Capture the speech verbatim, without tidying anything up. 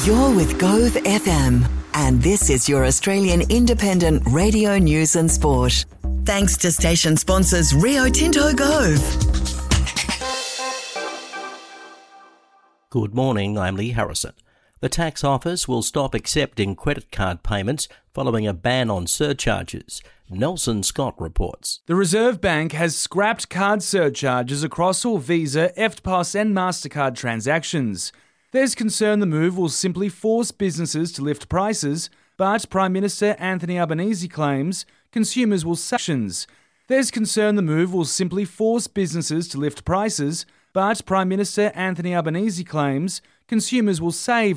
You're with Gove F M, and this is your Australian independent radio news and sport. Thanks to station sponsors Rio Tinto Gove. Good morning, I'm Lee Harrison. The tax office will stop accepting credit card payments following a ban on surcharges. Nelson Scott reports. The Reserve Bank has scrapped card surcharges across all Visa, E F T P O S and MasterCard transactions. There's concern the move will simply force businesses to lift prices, but Prime Minister Anthony Albanese claims consumers will save. There's concern the move will simply force businesses to lift prices, but Prime Minister Anthony Albanese claims consumers will save